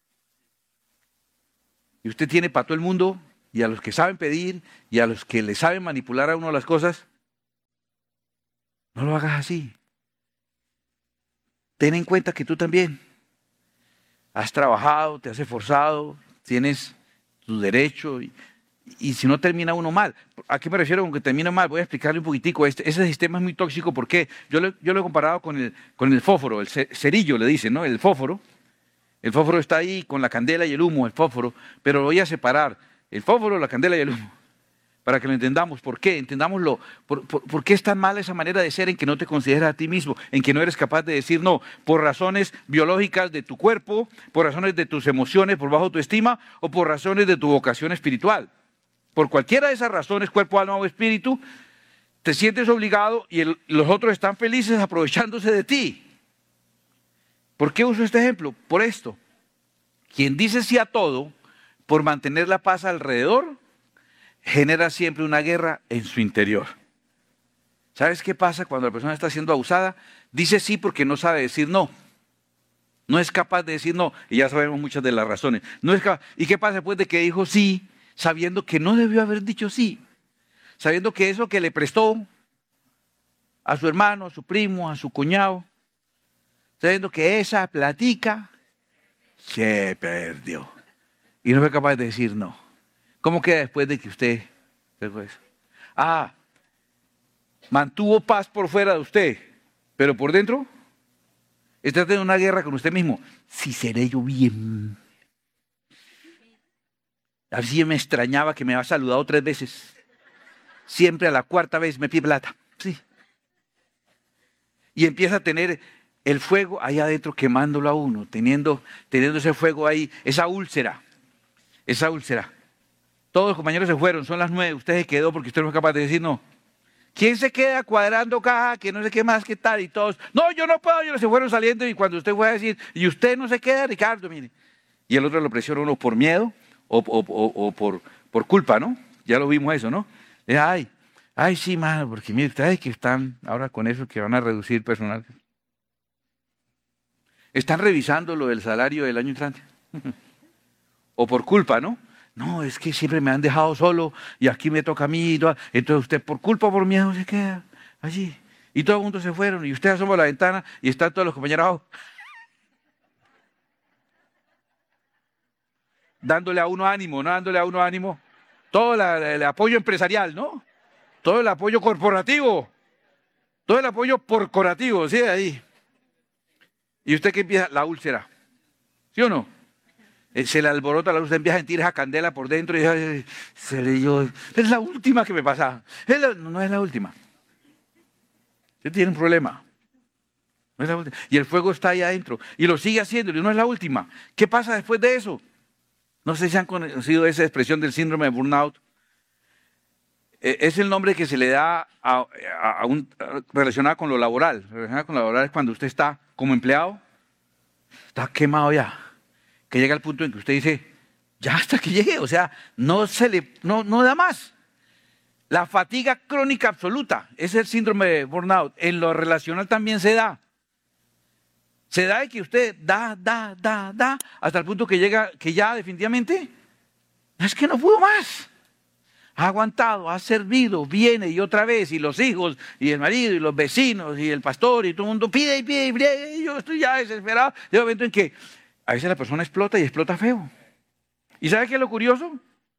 y usted tiene para todo el mundo, y a los que saben pedir, y a los que le saben manipular a uno las cosas, no lo hagas así. Ten en cuenta que tú también has trabajado, te has esforzado, tienes tu derecho, y, y si no termina uno mal. ¿A qué me refiero con que termina mal? Voy a explicarle un poquitico. Este, ese sistema es muy tóxico. ¿Por qué? Yo lo, yo lo he comparado con el, con el fósforo, el cerillo le dicen, ¿no? El fósforo. El fósforo está ahí con la candela y el humo, el fósforo, pero lo voy a separar. El fósforo, la candela y el humo. Para que lo entendamos. ¿Por qué? Entendámoslo. ¿Por, por, por qué es tan mala esa manera de ser en que no te consideras a ti mismo? En que no eres capaz de decir no. Por razones biológicas de tu cuerpo, por razones de tus emociones, por bajo autoestima, o por razones de tu vocación espiritual. Por cualquiera de esas razones, cuerpo, alma o espíritu, te sientes obligado y el, los otros están felices aprovechándose de ti. ¿Por qué uso este ejemplo? Por esto. Quien dice sí a todo, por mantener la paz alrededor, genera siempre una guerra en su interior. ¿Sabes qué pasa cuando la persona está siendo abusada? Dice sí porque no sabe decir no. No es capaz de decir no, y ya sabemos muchas de las razones. No es capaz. ¿Y qué pasa después de que dijo sí, sabiendo que no debió haber dicho sí? Sabiendo que eso que le prestó a su hermano, a su primo, a su cuñado, sabiendo que esa platica se perdió. Y no fue capaz de decir no. ¿Cómo queda después de que usted dejó eso? Ah, mantuvo paz por fuera de usted, pero por dentro está teniendo una guerra con usted mismo. Si seré yo bien. Así me extrañaba que me había saludado tres veces. Siempre a la cuarta vez me pide plata. Sí. Y empieza a tener el fuego ahí adentro quemándolo a uno, teniendo, teniendo ese fuego ahí, esa úlcera, esa úlcera. Todos los compañeros se fueron, son las nueve, usted se quedó porque usted no es capaz de decir no. ¿Quién se queda cuadrando caja, que no sé qué más, qué tal? Y todos, no, yo no puedo, ellos se fueron saliendo y cuando usted fue a decir, y usted no se queda, Ricardo, mire. Y el otro lo presiona uno por miedo o, o, o, o por, por culpa, ¿no? Ya lo vimos eso, ¿no? Eh, ay, ay, sí, mano, porque mire, ustedes que están ahora con eso que van a reducir personal. Están revisando lo del salario del año entrante. o por culpa, ¿no? No, es que siempre me han dejado solo y aquí me toca a mí. Entonces usted por culpa o por miedo se queda allí. Y todos juntos se fueron y usted asoma la ventana y están todos los compañeros abajo. Dándole a uno ánimo, ¿no? Dándole a uno ánimo. Todo la, el apoyo empresarial, ¿no? Todo el apoyo corporativo. Todo el apoyo corporativo, ¿sí? Ahí. ¿Y usted qué empieza? La úlcera. ¿Sí o no? Se le alborota la luz, empieza a sentir esa candela por dentro y dice, seré yo. Es la última que me pasa. Es la, no es la última. Usted tiene un problema. No es la última. Y el fuego está ahí adentro. Y lo sigue haciendo y no es la última. ¿Qué pasa después de eso? No sé si han conocido esa expresión del síndrome de burnout. Es el nombre que se le da a, a, a un, relacionado con lo laboral. Relacionado con lo laboral es cuando usted está como empleado, está quemado ya. Que llega al punto en que usted dice, ya hasta que llegue, o sea, no se le, no, no da más. La fatiga crónica absoluta, es el síndrome de burnout. En lo relacional también se da. Se da de que usted da, da, da, da, hasta el punto que llega, que ya definitivamente, es que no pudo más. Ha aguantado, ha servido, viene y otra vez, y los hijos, y el marido, y los vecinos, y el pastor, y todo el mundo pide y pide y pide, y yo estoy ya desesperado. Llega un momento en que a veces la persona explota y explota feo. ¿Y sabe qué es lo curioso?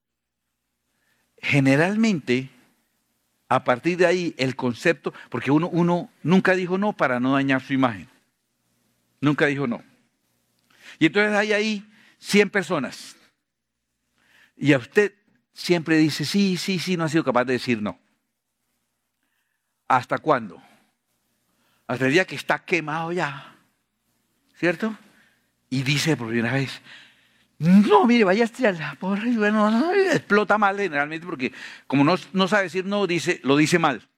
Generalmente, a partir de ahí, el concepto, porque uno, uno nunca dijo no para no dañar su imagen. Nunca dijo no. Y entonces hay ahí cien personas. Y a usted siempre dice, sí, sí, sí, no ha sido capaz de decir no. ¿Hasta cuándo? Hasta el día que está quemado ya. ¿Cierto? Y dice por primera vez, no, mire, vaya a la porra y bueno, no, explota mal generalmente porque como no, no sabe decir no, dice, lo dice mal.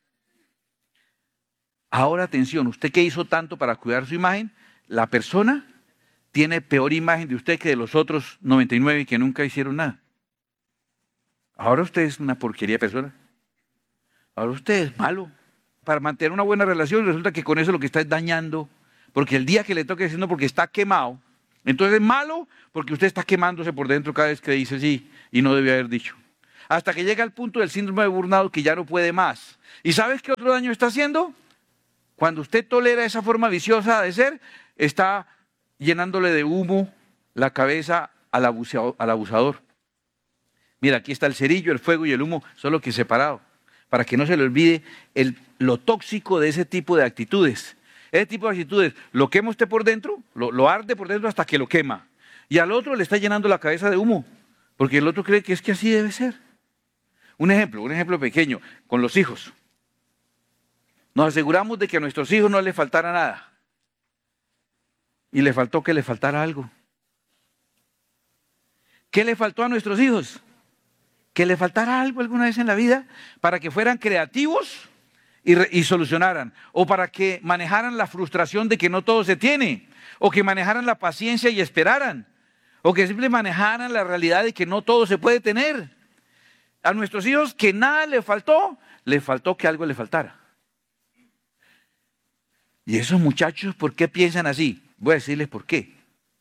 Ahora atención, usted que hizo tanto para cuidar su imagen, la persona tiene peor imagen de usted que de los otros noventa y nueve que nunca hicieron nada. Ahora usted es una porquería de persona. Ahora usted es malo. Para mantener una buena relación resulta que con eso lo que está es dañando. Porque el día que le toque decirlo porque está quemado, entonces es malo porque usted está quemándose por dentro cada vez que dice sí y no debe haber dicho. Hasta que llega al punto del síndrome de burnout que ya no puede más. ¿Y sabes qué otro daño está haciendo? Cuando usted tolera esa forma viciosa de ser, está llenándole de humo la cabeza al abusador. Al abusador. Mira, aquí está el cerillo, el fuego y el humo, solo que separado, para que no se le olvide el, lo tóxico de ese tipo de actitudes. Ese tipo de actitudes lo quema usted por dentro, lo, lo arde por dentro hasta que lo quema. Y al otro le está llenando la cabeza de humo, porque el otro cree que es que así debe ser. Un ejemplo, un ejemplo pequeño, con los hijos. Nos aseguramos de que a nuestros hijos no les faltara nada. Y le faltó que le faltara algo. ¿Qué le faltó a nuestros hijos? Que le faltara algo alguna vez en la vida para que fueran creativos y, re, y solucionaran. O para que manejaran la frustración de que no todo se tiene. O que manejaran la paciencia y esperaran. O que simplemente manejaran la realidad de que no todo se puede tener. A nuestros hijos que nada le faltó, le faltó que algo le faltara. Y esos muchachos, ¿por qué piensan así? Voy a decirles por qué.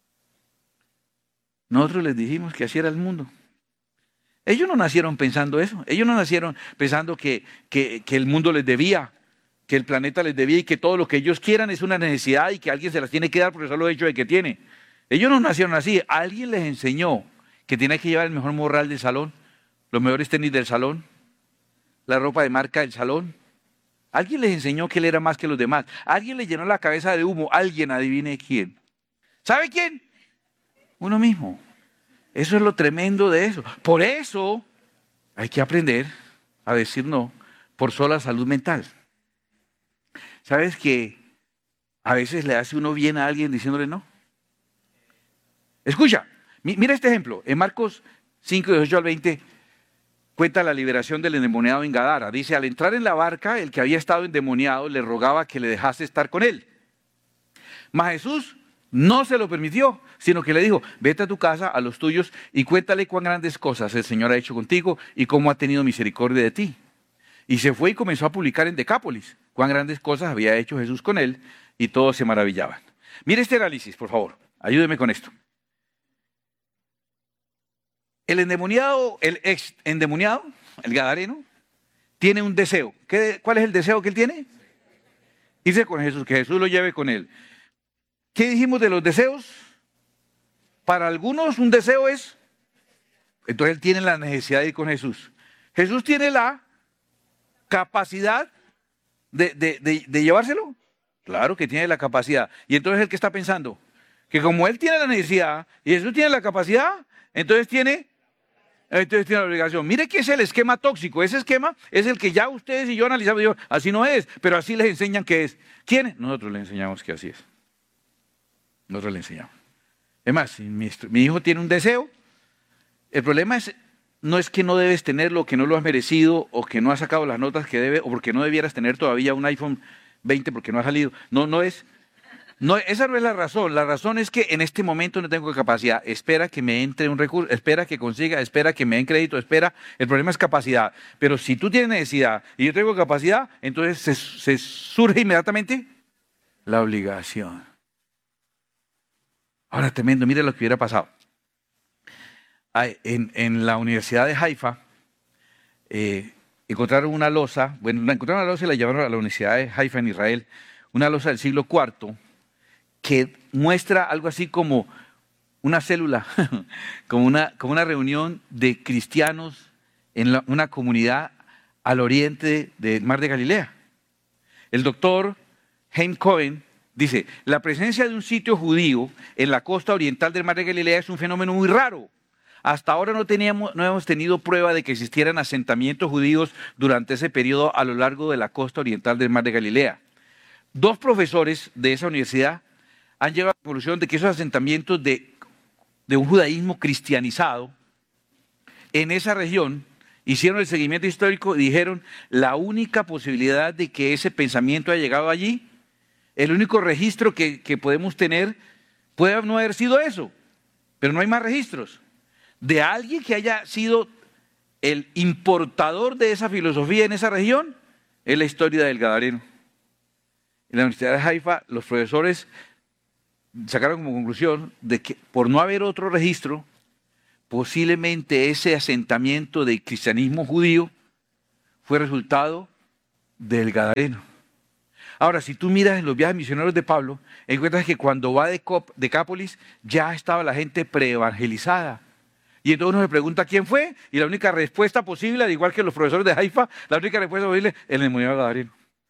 Nosotros les dijimos que así era el mundo. Ellos no nacieron pensando eso. Ellos no nacieron pensando que, que, que el mundo les debía, que el planeta les debía y que todo lo que ellos quieran es una necesidad y que alguien se las tiene que dar por el solo hecho de que tiene. Ellos no nacieron así. Alguien les enseñó que tiene que llevar el mejor morral del salón, los mejores tenis del salón, la ropa de marca del salón. Alguien les enseñó que él era más que los demás. Alguien les llenó la cabeza de humo. Alguien, adivine quién. ¿Sabe quién? Uno mismo. Eso es lo tremendo de eso. Por eso hay que aprender a decir no por sola salud mental. ¿Sabes que a veces le hace uno bien a alguien diciéndole no? Escucha, mira este ejemplo. En Marcos cinco, dieciocho al veinte cuenta la liberación del endemoniado en Gadara. Dice, al entrar en la barca, el que había estado endemoniado le rogaba que le dejase estar con él. Mas Jesús no se lo permitió, sino que le dijo, vete a tu casa, a los tuyos, y cuéntale cuán grandes cosas el Señor ha hecho contigo y cómo ha tenido misericordia de ti. Y se fue y comenzó a publicar en Decápolis cuán grandes cosas había hecho Jesús con él, y todos se maravillaban. Mire este análisis, por favor, ayúdeme con esto. El endemoniado, el ex endemoniado, el gadareno, tiene un deseo. ¿Qué, ¿Cuál es el deseo que él tiene? Irse con Jesús, que Jesús lo lleve con él. ¿Qué dijimos de los deseos? Para algunos un deseo es, entonces él tiene la necesidad de ir con Jesús. Jesús tiene la capacidad de, de, de, de llevárselo. Claro que tiene la capacidad. Y entonces el que está pensando, que como él tiene la necesidad y Jesús tiene la capacidad, entonces tiene, entonces tiene la obligación. Mire que es el esquema tóxico. Ese esquema es el que ya ustedes y yo analizamos. Digo, así no es, pero así les enseñan que es. ¿Quiénes? Nosotros les enseñamos que así es. Nosotros le enseñamos. Es más, si mi, mi hijo tiene un deseo, el problema es, no es que no debes tenerlo, que no lo has merecido, o que no has sacado las notas que debe, o porque no debieras tener todavía un iPhone veinte porque no ha salido. No, no es, no, esa no es la razón. La razón es que en este momento no tengo capacidad. Espera que me entre un recurso, espera que consiga, espera que me den crédito, espera. El problema es capacidad. Pero si tú tienes necesidad y yo tengo capacidad, entonces se, se surge inmediatamente la obligación. Ahora, tremendo, mire lo que hubiera pasado. En, en la Universidad de Haifa eh, encontraron una losa, bueno, encontraron una losa y la llevaron a la Universidad de Haifa en Israel, una losa del siglo cuarto que muestra algo así como una célula, como una, como una reunión de cristianos en la, una comunidad al oriente del Mar de Galilea. El doctor Haim Cohen dice, la presencia de un sitio judío en la costa oriental del Mar de Galilea es un fenómeno muy raro. Hasta ahora no, teníamos, no hemos tenido prueba de que existieran asentamientos judíos durante ese periodo a lo largo de la costa oriental del Mar de Galilea. Dos profesores de esa universidad han llegado a la conclusión de que esos asentamientos de, de un judaísmo cristianizado en esa región hicieron el seguimiento histórico y dijeron la única posibilidad de que ese pensamiento haya llegado allí, el único registro que, que podemos tener puede no haber sido eso, pero no hay más registros de alguien que haya sido el importador de esa filosofía en esa región, es la historia del Gadareno. En la Universidad de Haifa, los profesores sacaron como conclusión de que por no haber otro registro, posiblemente ese asentamiento del cristianismo judío fue resultado del Gadareno. Ahora, si tú miras en los viajes misioneros de Pablo, encuentras que cuando va de Decápolis ya estaba la gente preevangelizada. Y entonces uno se pregunta quién fue, y la única respuesta posible, al igual que los profesores de Haifa, la única respuesta posible es el endemoniado Gadareno.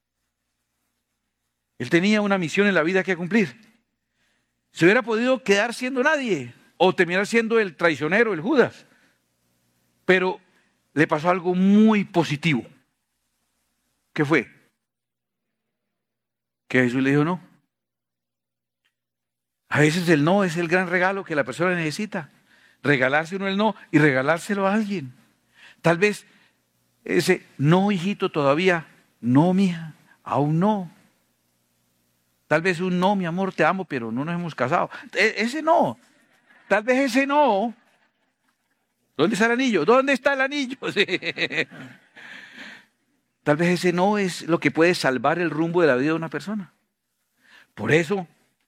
Él tenía una misión en la vida que cumplir. Se hubiera podido quedar siendo nadie, o terminar siendo el traicionero, el Judas. Pero le pasó algo muy positivo. ¿Qué fue? Que Jesús le dijo no. A veces el no es el gran regalo que la persona necesita. Regalarse uno el no y regalárselo a alguien. Tal vez ese no, hijito, todavía, no, mija, aún no. Tal vez un no, mi amor, te amo, pero no nos hemos casado. E- ese no. Tal vez ese no. ¿Dónde está el anillo? ¿Dónde está el anillo? Sí. Tal vez ese no es lo que puede salvar el rumbo de la vida de una persona. Por eso,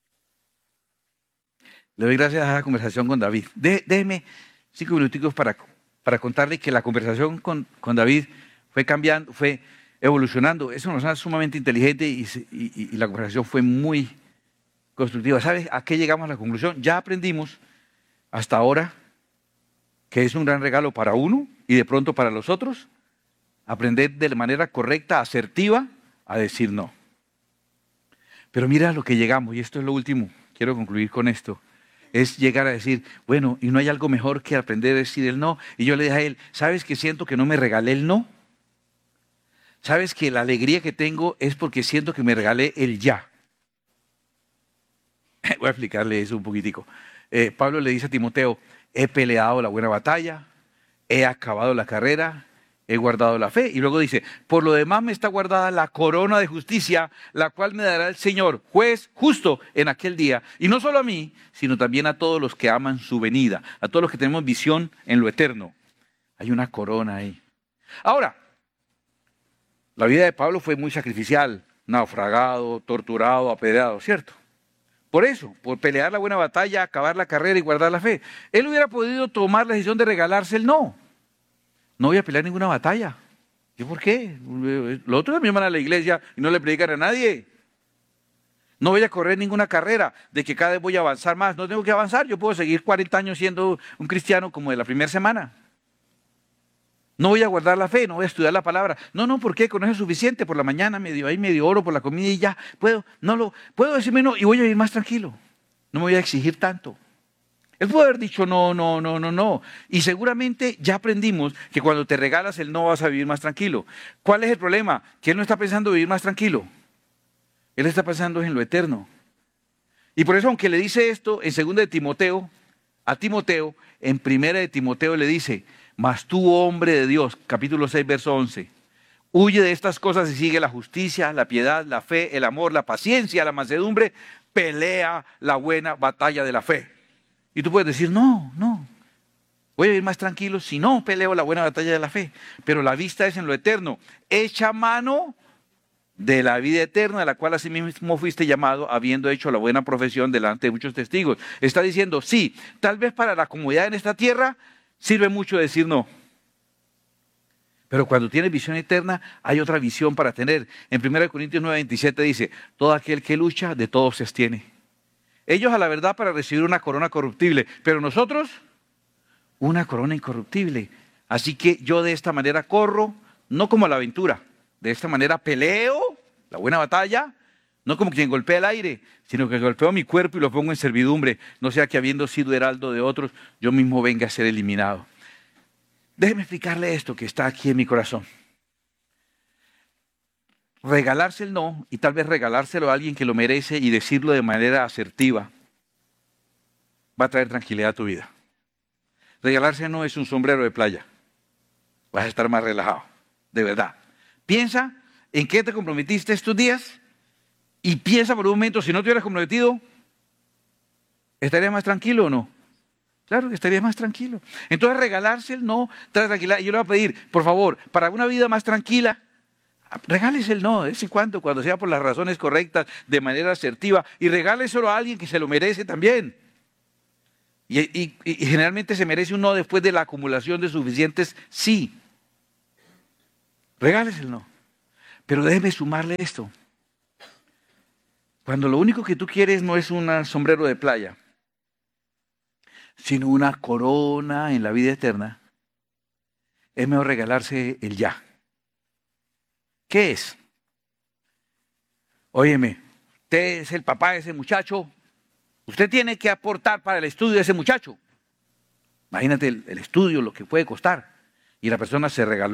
le doy gracias a la conversación con David. De, déjeme cinco minuticos para, para contarle que la conversación con, con David fue cambiando, fue evolucionando. Es una persona sumamente inteligente y, y, y la conversación fue muy constructiva. ¿Sabes a qué llegamos a la conclusión? Ya aprendimos hasta ahora que es un gran regalo para uno y de pronto para los otros aprender de manera correcta, asertiva, a decir no. Pero mira a lo que llegamos, y esto es lo último, quiero concluir con esto. Es llegar a decir, bueno, y no hay algo mejor que aprender a decir el no. Y yo le dije a él, ¿sabes que siento que no me regalé el no? ¿Sabes que la alegría que tengo es porque siento que me regalé el ya? Voy a explicarle eso un poquitico. Eh, Pablo le dice a Timoteo, he peleado la buena batalla, he acabado la carrera, he guardado la fe. Y luego dice, por lo demás me está guardada la corona de justicia, la cual me dará el Señor, juez justo en aquel día. Y no solo a mí, sino también a todos los que aman su venida, a todos los que tenemos visión en lo eterno. Hay una corona ahí. Ahora, la vida de Pablo fue muy sacrificial, naufragado, torturado, apedreado, ¿cierto? Por eso, por pelear la buena batalla, acabar la carrera y guardar la fe. Él hubiera podido tomar la decisión de regalarse el no. No voy a pelear ninguna batalla. ¿Yo por qué? Los otros también van a la iglesia y no le predican a nadie. No voy a correr ninguna carrera de que cada vez voy a avanzar más. No tengo que avanzar. Yo puedo seguir cuarenta años siendo un cristiano como de la primera semana. No voy a guardar la fe, no voy a estudiar la palabra. No, no, ¿por qué? Con eso es suficiente. Por la mañana medio ahí, medio oro por la comida y ya. Puedo, no lo, puedo decirme no y voy a vivir más tranquilo. No me voy a exigir tanto. Él puede haber dicho no, no, no, no, no. Y seguramente ya aprendimos que cuando te regalas el no vas a vivir más tranquilo. ¿Cuál es el problema? Que él no está pensando vivir más tranquilo. Él está pensando en lo eterno. Y por eso, aunque le dice esto en segunda de Timoteo, a Timoteo, en primera de Timoteo le dice, mas tú, hombre de Dios, capítulo seis, verso once, huye de estas cosas y sigue la justicia, la piedad, la fe, el amor, la paciencia, la mansedumbre, pelea la buena batalla de la fe. Y tú puedes decir, no, no, voy a vivir más tranquilo si no peleo la buena batalla de la fe. Pero la vista es en lo eterno. Echa mano de la vida eterna, a la cual asimismo fuiste llamado, habiendo hecho la buena profesión delante de muchos testigos. Está diciendo, sí, tal vez para la comodidad en esta tierra sirve mucho decir no. Pero cuando tienes visión eterna, hay otra visión para tener. En primera de Corintios nueve, veintisiete dice, todo aquel que lucha, de todo se abstiene. Ellos a la verdad para recibir una corona corruptible, pero nosotros una corona incorruptible. Así que yo de esta manera corro, no como la aventura, de esta manera peleo la buena batalla, no como quien golpea el aire, sino que golpeo mi cuerpo y lo pongo en servidumbre, no sea que habiendo sido heraldo de otros, yo mismo venga a ser eliminado. Déjeme explicarle esto que está aquí en mi corazón. Regalarse el no, y tal vez regalárselo a alguien que lo merece y decirlo de manera asertiva, va a traer tranquilidad a tu vida. Regalarse no es un sombrero de playa. Vas a estar más relajado, de verdad. Piensa en qué te comprometiste estos días y piensa por un momento, si no te hubieras comprometido, ¿estarías más tranquilo o no? Claro que estarías más tranquilo. Entonces regalarse el no trae tranquilidad. Y yo le voy a pedir, por favor, para una vida más tranquila, regálese el no de vez en cuando, cuando sea por las razones correctas, de manera asertiva, y regáleselo a alguien que se lo merece también. Y, y, y generalmente se merece un no después de la acumulación de suficientes sí. Regálese el no. Pero déjeme sumarle esto. Cuando lo único que tú quieres no es un sombrero de playa, sino una corona en la vida eterna, es mejor regalarse el ya. ¿Qué es? Óyeme, usted es el papá de ese muchacho, usted tiene que aportar para el estudio de ese muchacho. Imagínate el, el estudio, lo que puede costar. Y la persona se regaló